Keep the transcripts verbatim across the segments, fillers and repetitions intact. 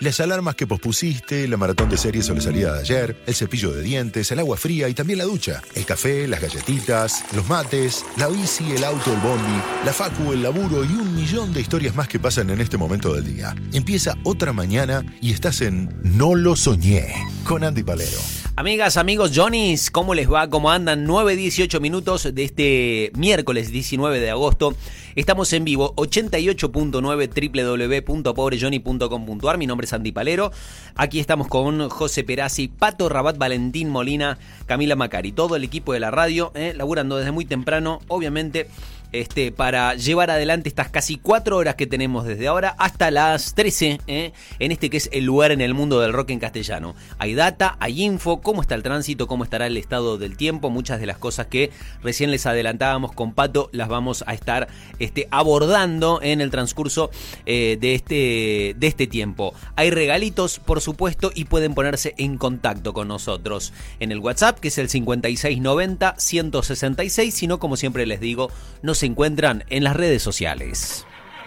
Las alarmas que pospusiste, la maratón de series o la salida de ayer, el cepillo de dientes, el agua fría y también la ducha, el café, las galletitas, los mates, la bici, el auto, el bondi, la facu, el laburo y un millón de historias más que pasan en este momento del día. Empieza otra mañana y estás en No lo soñé, con Andy Palero. Amigas, amigos, Johnny's, ¿cómo les va? ¿Cómo andan? nueve dieciocho minutos de este miércoles diecinueve de agosto. Estamos en vivo, ochenta y ocho punto nueve, doble u doble u doble u punto pobre johnny punto com punto a r. Mi nombre es Andy Palero. Aquí estamos con José Perazzi, Pato Rabat, Valentín Molina, Camila Macari. Todo el equipo de la radio, eh, laburando desde muy temprano, obviamente, este, para llevar adelante estas casi cuatro horas que tenemos desde ahora hasta las trece, eh, en este que es el lugar en el mundo del rock en castellano. Hay data, hay info, cómo está el tránsito, cómo estará el estado del tiempo. Muchas de las cosas que recién les adelantábamos con Pato las vamos a estar este, abordando en el transcurso eh, de, este, de este tiempo. Hay regalitos, por supuesto, y pueden ponerse en contacto con nosotros en el WhatsApp, que es el cincuenta y seis noventa, ciento sesenta y seis, sino, como siempre les digo, nos se encuentran en las redes sociales.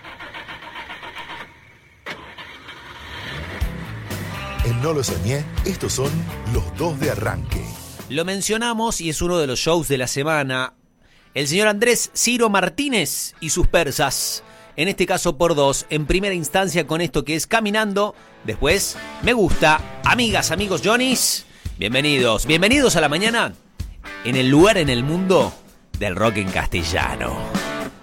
En No lo soñé, estos son los dos de arranque. Lo mencionamos y es uno de los shows de la semana. El señor Andrés Ciro Martínez y sus persas. En este caso por dos, en primera instancia con esto que es Caminando. Después, Me Gusta. Amigas, amigos, Johnny's, bienvenidos. Bienvenidos a la mañana en el lugar en el mundo del rock en castellano.